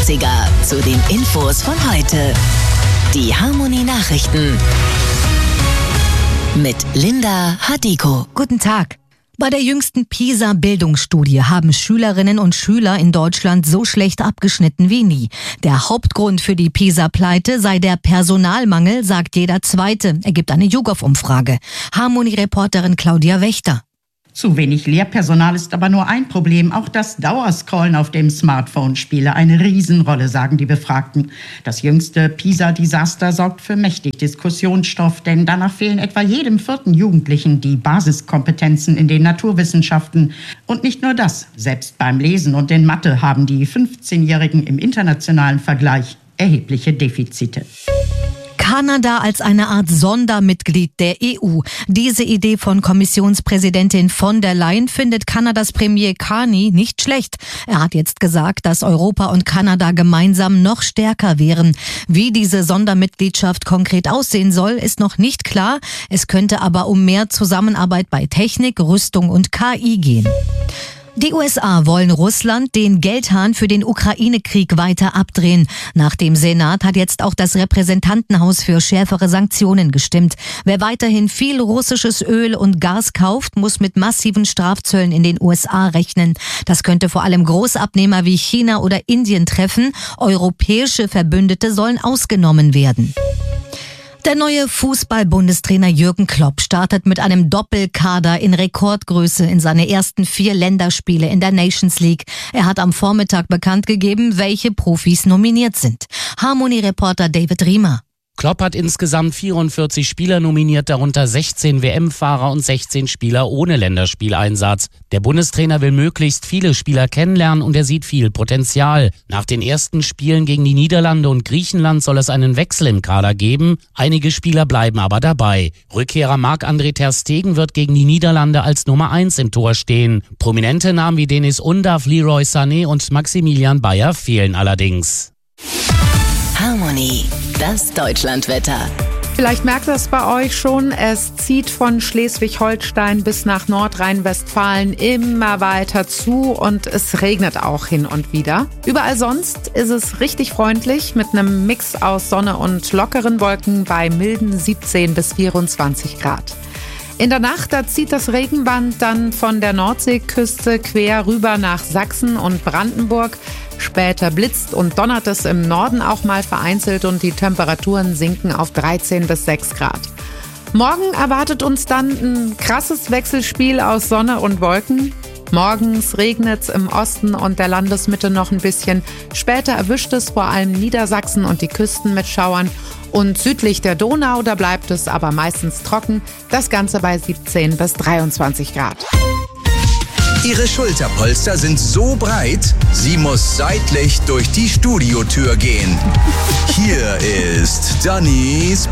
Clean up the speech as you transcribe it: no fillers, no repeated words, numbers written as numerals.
Klassiker zu den Infos von heute. Die Harmony Nachrichten mit Linda Hadiko. Guten Tag. Bei der jüngsten PISA-Bildungsstudie haben Schülerinnen und Schüler in Deutschland so schlecht abgeschnitten wie nie. Der Hauptgrund für die PISA-Pleite sei der Personalmangel, sagt jeder Zweite, ergibt eine YouGov-Umfrage. Harmony-Reporterin Claudia Wächter. Zu wenig Lehrpersonal ist aber nur ein Problem. Auch das Dauerscrollen auf dem Smartphone spiele eine Riesenrolle, sagen die Befragten. Das jüngste PISA-Desaster sorgt für mächtig Diskussionsstoff, denn danach fehlen etwa jedem 4. Jugendlichen die Basiskompetenzen in den Naturwissenschaften. Und nicht nur das, selbst beim Lesen und in Mathe haben die 15-Jährigen im internationalen Vergleich erhebliche Defizite. Kanada als eine Art Sondermitglied der EU. Diese Idee von Kommissionspräsidentin von der Leyen findet Kanadas Premier Carney nicht schlecht. Er hat jetzt gesagt, dass Europa und Kanada gemeinsam noch stärker wären. Wie diese Sondermitgliedschaft konkret aussehen soll, ist noch nicht klar. Es könnte aber um mehr Zusammenarbeit bei Technik, Rüstung und KI gehen. Die USA wollen Russland den Geldhahn für den Ukraine-Krieg weiter abdrehen. Nach dem Senat hat jetzt auch das Repräsentantenhaus für schärfere Sanktionen gestimmt. Wer weiterhin viel russisches Öl und Gas kauft, muss mit massiven Strafzöllen in den USA rechnen. Das könnte vor allem Großabnehmer wie China oder Indien treffen. Europäische Verbündete sollen ausgenommen werden. Der neue Fußball-Bundestrainer Jürgen Klopp startet mit einem Doppelkader in Rekordgröße in seine ersten 4 Länderspiele in der Nations League. Er hat am Vormittag bekannt gegeben, welche Profis nominiert sind. Harmony-Reporter David Riemer. Klopp hat insgesamt 44 Spieler nominiert, darunter 16 WM-Fahrer und 16 Spieler ohne Länderspieleinsatz. Der Bundestrainer will möglichst viele Spieler kennenlernen und er sieht viel Potenzial. Nach den ersten Spielen gegen die Niederlande und Griechenland soll es einen Wechsel im Kader geben. Einige Spieler bleiben aber dabei. Rückkehrer Marc-André ter Stegen wird gegen die Niederlande als Nummer 1 im Tor stehen. Prominente Namen wie Denis Undav, Leroy Sané und Maximilian Bayer fehlen allerdings. Harmony, das Deutschlandwetter. Vielleicht merkt ihr es bei euch schon, es zieht von Schleswig-Holstein bis nach Nordrhein-Westfalen immer weiter zu und es regnet auch hin und wieder. Überall sonst ist es richtig freundlich mit einem Mix aus Sonne und lockeren Wolken bei milden 17 bis 24 Grad. In der Nacht, da zieht das Regenband dann von der Nordseeküste quer rüber nach Sachsen und Brandenburg. Später blitzt und donnert es im Norden auch mal vereinzelt und die Temperaturen sinken auf 13 bis 6 Grad. Morgen erwartet uns dann ein krasses Wechselspiel aus Sonne und Wolken. Morgens regnet es im Osten und der Landesmitte noch ein bisschen. Später erwischt es vor allem Niedersachsen und die Küsten mit Schauern. Und südlich der Donau, da bleibt es aber meistens trocken. Das Ganze bei 17 bis 23 Grad. Ihre Schulterpolster sind so breit, sie muss seitlich durch die Studiotür gehen. Hier ist Dannys